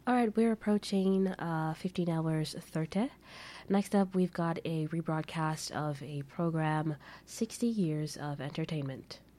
All right, we're approaching 15 hours 30. Next up, we've got a rebroadcast of a program, 60 Years of Entertainment.